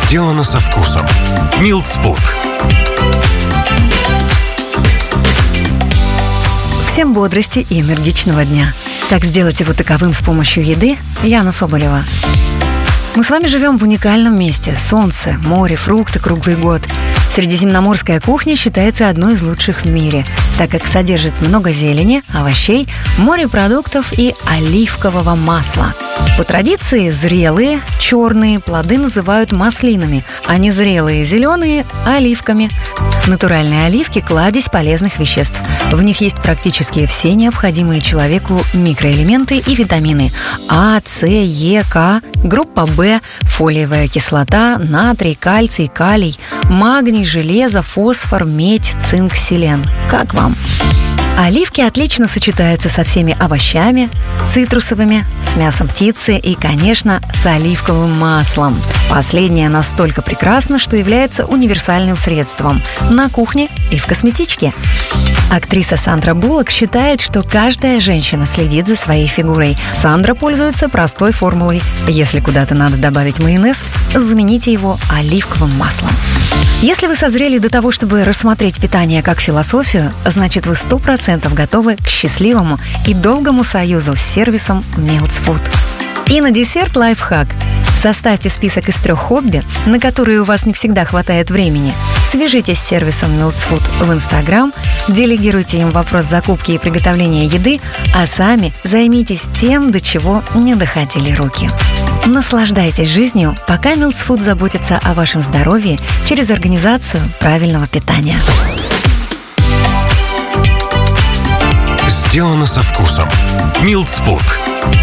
Сделано со вкусом. Милтс Фуд. Всем бодрости и энергичного дня. Как сделать его таковым с помощью еды? Яна Соболева. Мы с вами живем в уникальном месте. Солнце, море, фрукты круглый год. Средиземноморская кухня считается одной из лучших в мире, так как содержит много зелени, овощей, морепродуктов и оливкового масла. По традиции зрелые, черные плоды называют маслинами, а незрелые, зеленые – оливками. Натуральные оливки – кладезь полезных веществ. В них есть практически все необходимые человеку микроэлементы и витамины – А, С, Е, К, группа В, фолиевая кислота, натрий, кальций, калий, магний, железо, фосфор, медь, цинк, селен. Как вам? Оливки отлично сочетаются со всеми овощами, цитрусовыми, с мясом птицы и, конечно, с оливковым маслом. Последнее настолько прекрасно, что является универсальным средством на кухне и в косметичке. Актриса Сандра Буллок считает, что каждая женщина следит за своей фигурой. Сандра пользуется простой формулой: если куда-то надо добавить майонез, замените его оливковым маслом. Если вы созрели до того, чтобы рассмотреть питание как философию, значит, вы 100% готовы к счастливому и долгому союзу с сервисом Милтс Фуд. И на десерт лайфхак. Составьте список из 3 хобби, на которые у вас не всегда хватает времени. Свяжитесь с сервисом Милтс Фуд в Instagram, делегируйте им вопрос закупки и приготовления еды, а сами займитесь тем, до чего не доходили руки. Наслаждайтесь жизнью, пока Милтс Фуд заботится о вашем здоровье через организацию правильного питания. Сделано со вкусом. Милтс Фуд.